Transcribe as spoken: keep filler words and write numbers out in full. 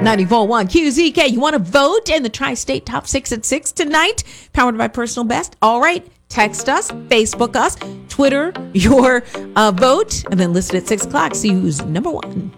ninety-four point one Q Z K. You want to vote in the Tri-State Top six at six tonight? Powered by Personal Best. All right. Text us, Facebook us, Twitter your uh, vote, and then list it at six o'clock. See who's number one.